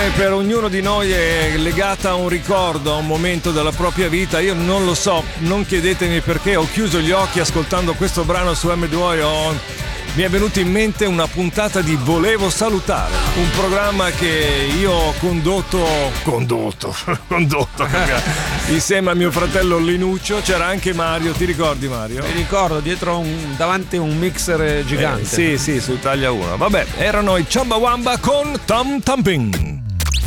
per ognuno di noi è legata a un ricordo, a un momento della propria vita. Io non lo so, non chiedetemi perché, ho chiuso gli occhi ascoltando questo brano su M2O. Mi è venuta in mente una puntata di Volevo Salutare, un programma che io ho condotto insieme a mio fratello Linuccio. C'era anche Mario, ti ricordi Mario? Mi ricordo, dietro davanti un mixer gigante. Sì, su Italia 1. Vabbè, erano i Chumbawamba con Tom Thumping.